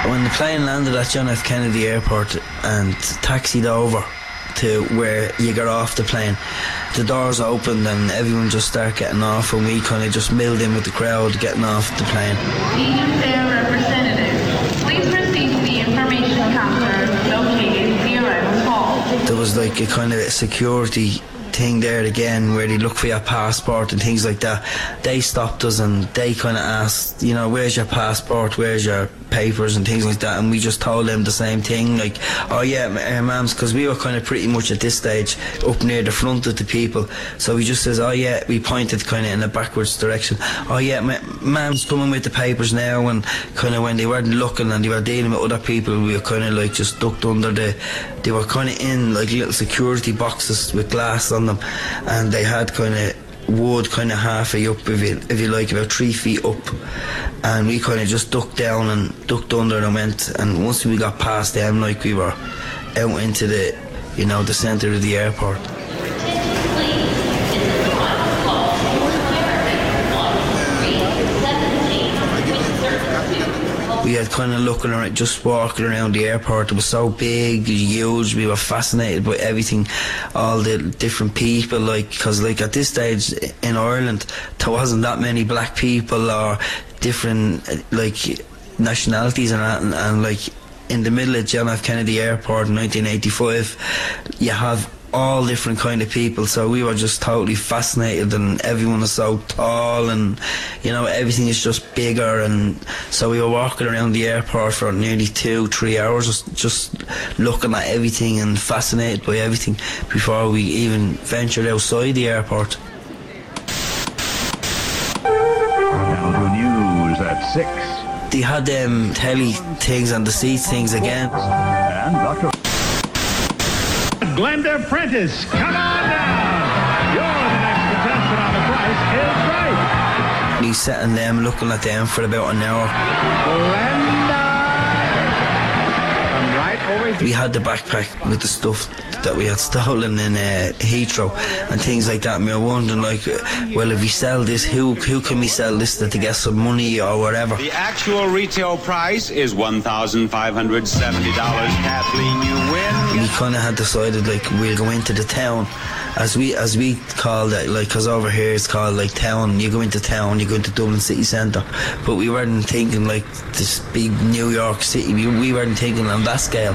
When the plane landed at John F. Kennedy Airport and taxied over to where you got off the plane, the doors opened and everyone just started getting off, and we kind of just milled in with the crowd getting off the plane. Senior Fair representative, please proceed to the information counter located at the arrival hall. There was like a kind of security thing there again where they look for your passport and things like that. They stopped us and they kind of asked, you know, where's your passport, where's your papers and things like that, and we just told them the same thing, like, oh yeah, ma'ams, because we were kind of pretty much at this stage up near the front of the people, so we just says, oh yeah, we pointed kind of in a backwards direction, oh yeah, ma'am's coming with the papers now, and kind of when they weren't looking and they were dealing with other people, we were kind of like just ducked under they were kind of in like little security boxes with glass on them, and they had kind of wood kind of halfway up, if you like, about 3 feet up, and we kind of just ducked down and ducked under and went, and once we got past them, like, we were out into the, you know, the centre of the airport. We had kind of looking around, just walking around the airport. It was so big, huge. We were fascinated by everything, all the different people. Like, because like at this stage in Ireland, there wasn't that many black people or different like nationalities and that. And like in the middle of John F. Kennedy Airport in 1985, you have all different kind of people, so we were just totally fascinated, and everyone is so tall, and you know, everything is just bigger, and so we were walking around the airport for nearly 2-3 hours just looking at everything and fascinated by everything before we even ventured outside the airport. Now the news at 6. They had telly things and the seats things again. And Dr. Glenda Prentice, come on down. You're the next contestant on The Price is Right. We sitting them looking at them for about an hour. Glenda. Come right over here. We had the backpack with the stuff that we had stolen in Heathrow and things like that, and we were wondering, like, well, if we sell this, who can we sell this to get some money or whatever. The actual retail price is $1,570. Kathleen, you win. We kind of had decided, like, we'll go into the town, as we called it, like, because over here it's called like town. You go into town, you go into Dublin city centre, but we weren't thinking like this big New York City. We weren't thinking on that scale.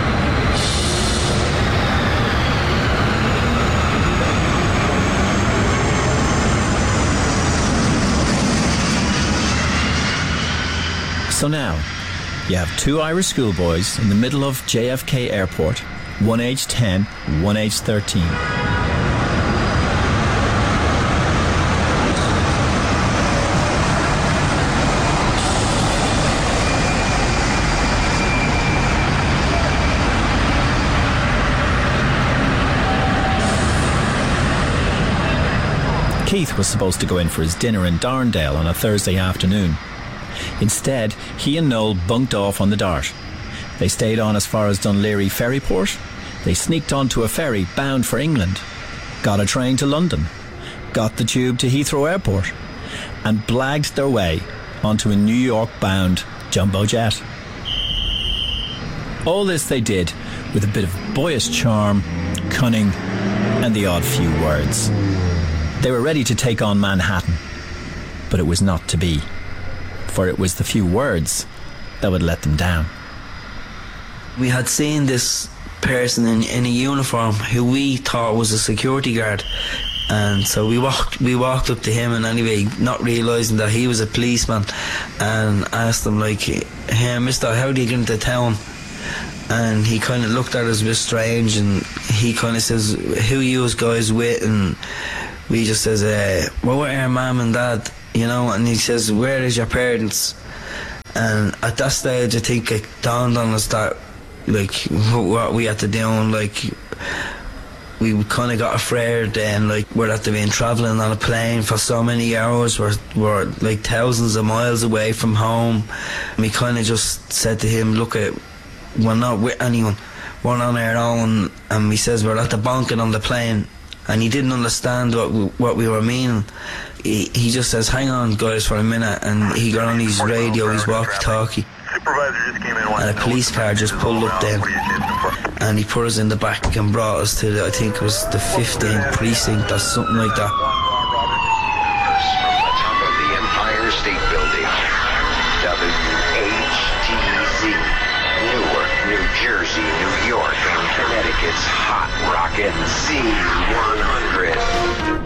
So now, you have 2 Irish schoolboys in the middle of JFK Airport, one aged 10, one aged 13. Keith was supposed to go in for his dinner in Darndale on a Thursday afternoon. Instead, he and Noel bunked off on the Dart. They stayed on as far as Dunleary Ferryport. They sneaked onto a ferry bound for England, got a train to London, got the tube to Heathrow Airport, and blagged their way onto a New York-bound jumbo jet. All this they did with a bit of boyish charm, cunning, and the odd few words. They were ready to take on Manhattan, but it was not to be. For it was the few words that would let them down. We had seen this person in a uniform who we thought was a security guard, and so we walked up to him, and anyway, not realising that he was a policeman, and asked him, like, hey mister, how do you get into town? And he kind of looked at us a bit strange, and he kind of says, who you guys with? And we just says, well, we're our mum and dad, you know. And he says, where is your parents? And at that stage, I think it dawned on us that, like, what we had to do, and like, we kind of got afraid then, like, we're at the being travelling on a plane for so many hours, we're like thousands of miles away from home. And we kind of just said to him, look, we're not with anyone, we're on our own. And we says, we're at the bunking on the plane. And he didn't understand what we were meaning. He just says, hang on guys for a minute, and he got on his radio, his walkie-talkie. and a police car just pulled up then, and he put us in the back and brought us to I think it was the 15th precinct or something like that. From the top of the Empire State Building, WHTZ, Newark, New Jersey, New York, and Connecticut's hot rockin' Z100.